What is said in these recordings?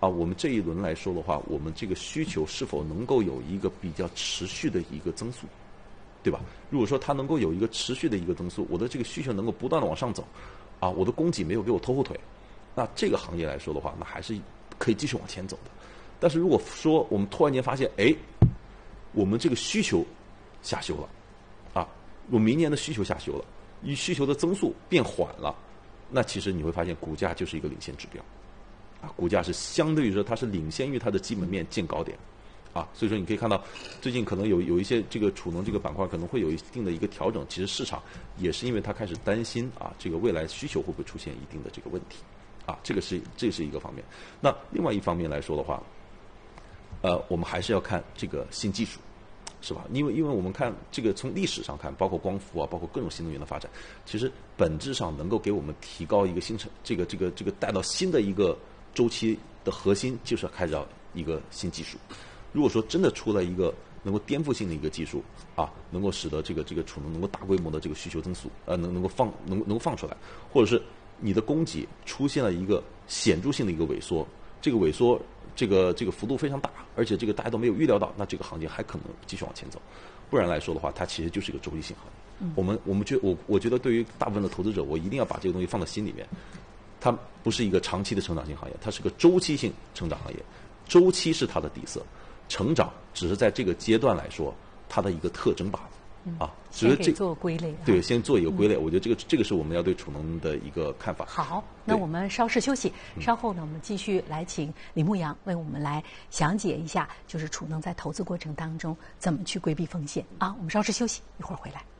我们这一轮来说的话，我们这个需求是否能够有一个比较持续的一个增速，对吧？如果说它能够有一个持续的一个增速，我的这个需求能够不断的往上走，我的供给没有给我拖后腿，那这个行业来说的话，那还是可以继续往前走的。但是如果说我们突然间发现，我们这个需求下修了，我明年的需求下修了，需求的增速变缓了，那其实你会发现股价就是一个领先指标。股价是相对于说它是领先于它的基本面见高点，所以说你可以看到最近可能有一些这个储能这个板块可能会有一定的一个调整，其实市场也是因为它开始担心这个未来需求会不会出现一定的这个问题，这是一个方面。那另外一方面来说的话，我们还是要看这个新技术，是吧？因为我们看这个从历史上看，包括光伏包括各种新能源的发展，其实本质上能够给我们提高一个新这个带到新的一个周期的核心，就是开始一个新技术。如果说真的出了一个能够颠覆性的一个技术能够使得这个储能能够大规模的这个需求增速能够放出来，或者是你的供给出现了一个显著性的一个萎缩，这个萎缩这个幅度非常大，而且这个大家都没有预料到，那这个行业还可能继续往前走。不然来说的话，它其实就是一个周期性行业。我觉得对于大部分的投资者，我一定要把这个东西放在心里面。它不是一个长期的成长型行业，它是个周期性成长行业。周期是它的底色，成长只是在这个阶段来说它的一个特征罢了。 先给做归类。 对，先做一个归类。我觉得这个是我们要对储能的一个看法。 好，那我们稍事休息，稍后呢，我们继续来请李牧阳为我们来详解一下，就是储能在投资过程当中怎么去规避风险我们稍事休息，一会儿回来。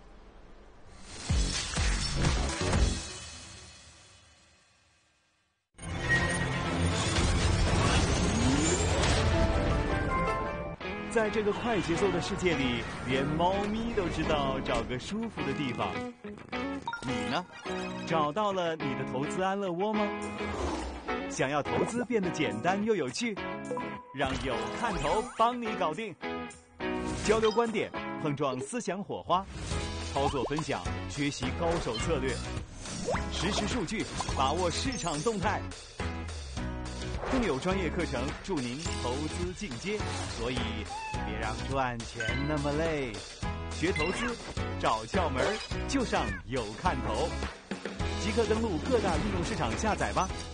在这个快节奏的世界里，连猫咪都知道找个舒服的地方。你呢？找到了你的投资安乐窝吗？想要投资变得简单又有趣，让有看头帮你搞定。交流观点，碰撞思想火花，操作分享，学习高手策略，实时数据，把握市场动态。更有专业课程助您投资进阶，所以别让赚钱那么累。学投资，找窍门就上有看头。即刻登录各大应用市场下载吧。